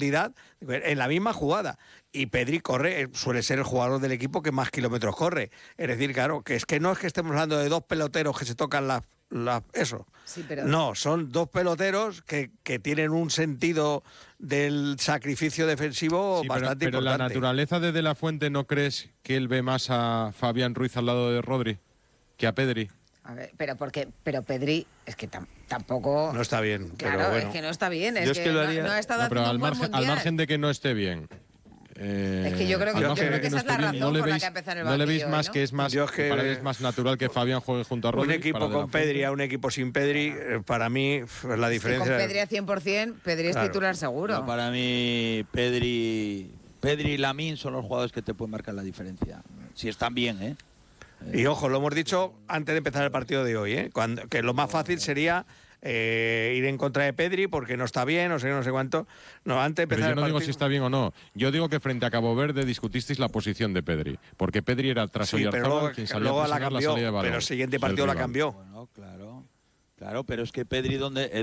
profundidad en la misma jugada. Y Pedri corre, suele ser el jugador del equipo que más kilómetros corre. Es decir, claro, que no es que estemos hablando de dos peloteros que se tocan eso. Sí, pero... No, son dos peloteros que tienen un sentido del sacrificio defensivo bastante pero importante. la naturaleza de De La Fuente, ¿no crees que él ve más a Fabián Ruiz al lado de Rodri que a Pedri? A ver, pero Pedri es que tampoco... No está bien. Claro, pero bueno. es que no está bien. Yo es que lo haría... no ha estado pero haciendo un buen al mundial. margen de que no esté bien. Es que yo creo que esa es la razón por la que ha empezado en el banquillo. ¿No le veis más ¿no? que es más, para es más natural que Fabián juegue junto a Rodri? Un equipo con Pedri a un equipo sin Pedri, para mí la diferencia... Con Pedri a 100%, Pedri es titular seguro. No, para mí, Pedri y Lamine son los jugadores que te pueden marcar la diferencia. Si están bien, ¿eh? Y ojo, lo hemos dicho antes de empezar el partido de hoy, que lo más fácil sería ir en contra de Pedri porque no está bien, no sé cuánto. No, antes de empezar Pero yo no el digo partido... si está bien o no. Yo digo que frente a Cabo Verde discutisteis la posición de Pedri. Porque Pedri era tras Sí, pero luego, quien salía luego a la presionar cambió, la salida de balón. pero el siguiente partido la cambió. Bueno, claro, pero es que Pedri,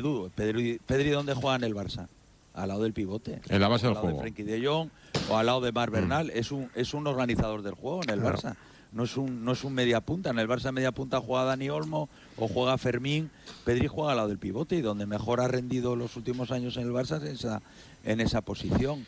Pedri ¿dónde juega en el Barça? Al lado del pivote. En la base del juego. Al lado juego. de Frenkie de Jong o al lado de Marc Bernal. Es un organizador del juego en el Barça. No es un media punta. En el Barça media punta juega Dani Olmo o juega Fermín. Pedri juega al lado del pivote y donde mejor ha rendido los últimos años en el Barça es en esa posición.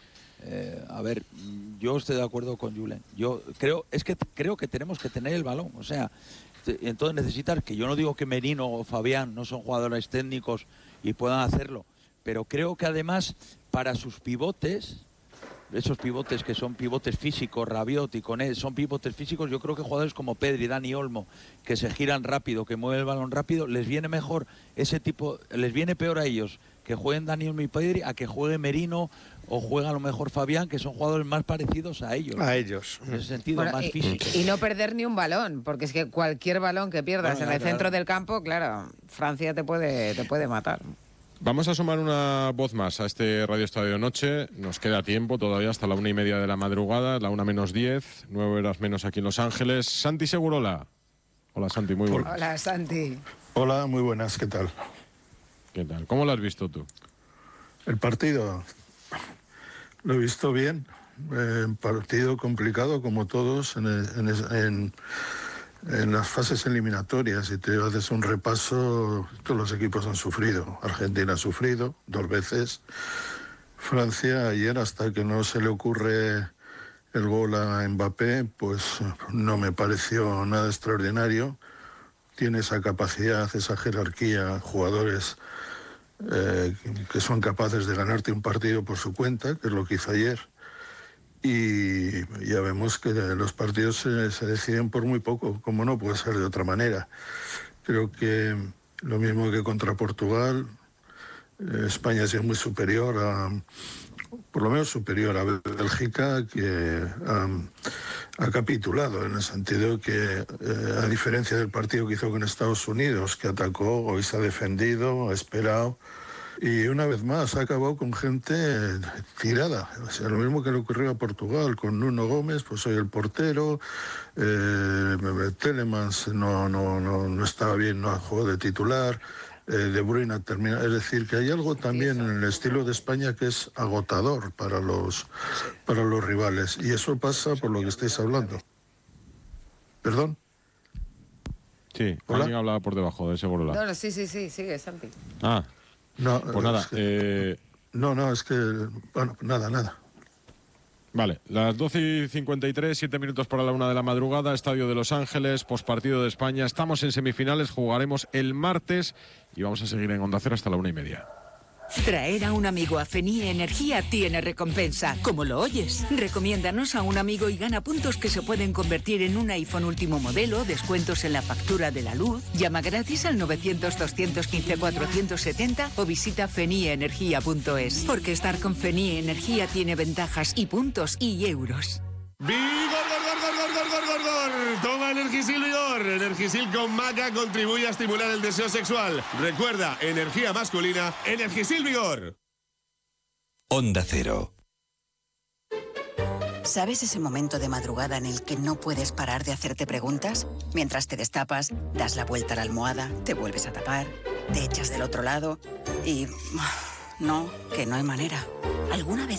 A ver, yo estoy de acuerdo con Julen. Yo creo que tenemos que tener el balón. O sea, entonces necesitar, que yo no digo que Merino o Fabián no son jugadores técnicos y puedan hacerlo, pero creo que además para sus pivotes, esos pivotes que son pivotes físicos, Rabiot y Koné, son pivotes físicos, yo creo que jugadores como Pedri, Dani Olmo, que se giran rápido, que mueven el balón rápido, les viene mejor ese tipo, les viene peor a ellos que jueguen Dani Olmo y Pedri a que juegue Merino o juega a lo mejor Fabián, que son jugadores más parecidos a ellos. A ellos. En ese sentido, más físico. Y no perder ni un balón, porque es que cualquier balón que pierdas en el centro del campo, claro, Francia te puede matar. Vamos a sumar una voz más a este Radio Estadio Noche. Nos queda tiempo todavía hasta la 1:30 de la madrugada, la 1:10, 9 horas menos aquí en Los Ángeles. Santi Segurola. Hola, Santi, muy buenas. Hola, Santi. Hola, muy buenas, ¿qué tal? ¿Qué tal? ¿Cómo lo has visto tú? El partido lo he visto bien. Partido complicado como todos en las fases eliminatorias. Si te haces un repaso, todos los equipos han sufrido. Argentina ha sufrido 2 veces. Francia ayer, hasta que no se le ocurre el gol a Mbappé, pues no me pareció nada extraordinario. Tiene esa capacidad, esa jerarquía, jugadores que son capaces de ganarte un partido por su cuenta, que es lo que hizo ayer. Y ya vemos que los partidos se deciden por muy poco, como no puede ser de otra manera. Creo que lo mismo que contra Portugal, España ha sido muy superior por lo menos superior a Bélgica, que ha capitulado, en el sentido que, a diferencia del partido que hizo con Estados Unidos, que atacó, hoy se ha defendido, ha esperado. Y una vez más ha acabado con gente tirada. O sea, lo mismo que le ocurrió a Portugal con Nuno Gómez, pues soy el portero. Telemans no estaba bien, no jugó de titular. De Bruyne termina. Es decir, que hay algo también en el estilo de España que es agotador para los rivales. Y eso pasa por lo que estáis hablando. ¿Perdón? Sí, alguien hablaba por debajo de Segurola. No, sí, sigue, Santi. Ah. No, pues nada. Es que... Bueno, nada. Vale, las 12:53, 7 minutos para la 1 de la madrugada, Estadio de Los Ángeles, postpartido de España. Estamos en semifinales, jugaremos el martes y vamos a seguir en Onda Cero hasta la 1:30. Traer a un amigo a FENIE Energía tiene recompensa. ¿Cómo lo oyes? Recomiéndanos a un amigo y gana puntos que se pueden convertir en un iPhone último modelo, descuentos en la factura de la luz. Llama gratis al 900-215-470 o visita fenieenergia.es. Porque estar con FENIE Energía tiene ventajas y puntos y euros. ¡Vigor! Toma Energisil Vigor. Energisil con maca contribuye a estimular el deseo sexual. Recuerda, energía masculina, Energisil Vigor. Onda Cero. ¿Sabes ese momento de madrugada en el que no puedes parar de hacerte preguntas? Mientras te destapas, das la vuelta a la almohada, te vuelves a tapar, te echas del otro lado y... No, que no hay manera. ¿Alguna vez